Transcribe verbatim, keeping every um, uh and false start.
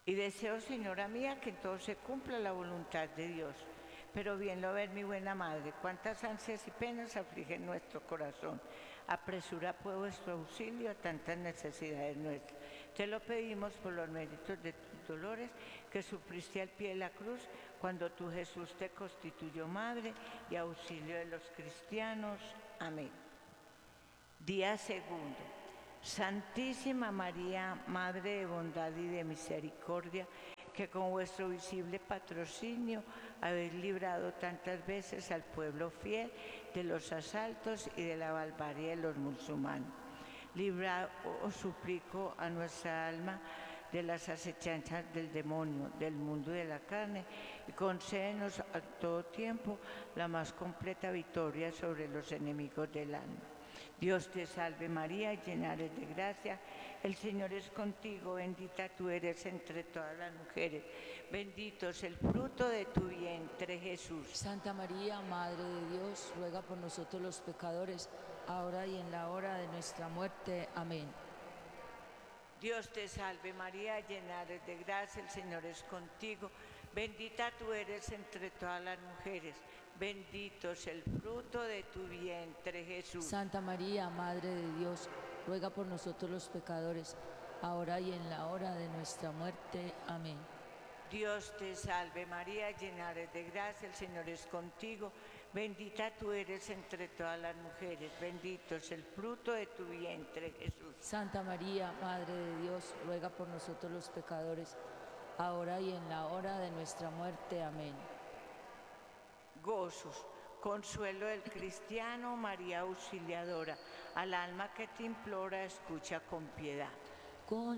Y deseo, señora mía, que en todo se cumpla la voluntad de Dios. Pero bien lo ves, mi buena madre, cuántas ansias y penas afligen nuestro corazón. Apresura pues vuestro auxilio a tantas necesidades nuestras. Te lo pedimos por los méritos de tus dolores que sufriste al pie de la cruz cuando tu Jesús te constituyó madre y auxilio de los cristianos. Amén. Día segundo. Santísima María, Madre de bondad y de misericordia, que con vuestro visible patrocinio habéis librado tantas veces al pueblo fiel de los asaltos y de la barbarie de los musulmanes. Librad, os suplico, a nuestra alma de las acechanzas del demonio, del mundo y de la carne, y concédenos a todo tiempo la más completa victoria sobre los enemigos del alma. Dios te salve María, llena eres de gracia, el Señor es contigo, bendita tú eres entre todas las mujeres, bendito es el fruto de tu vientre Jesús. Santa María, Madre de Dios, ruega por nosotros los pecadores, ahora y en la hora de nuestra muerte. Amén. Dios te salve María, llena eres de gracia, el Señor es contigo, bendita tú eres entre todas las mujeres, bendito es el fruto de tu vientre Jesús. Santa María, Madre de Dios, ruega por nosotros los pecadores, ahora y en la hora de nuestra muerte. Amén. Dios te salve María, llena eres de gracia, el Señor es contigo, bendita tú eres entre todas las mujeres, bendito es el fruto de tu vientre Jesús. Santa María, Madre de Dios, ruega por nosotros los pecadores, ahora y en la hora de nuestra muerte. Amén. Gozos, consuelo del cristiano, María auxiliadora, al alma que te implora, escucha con piedad. Con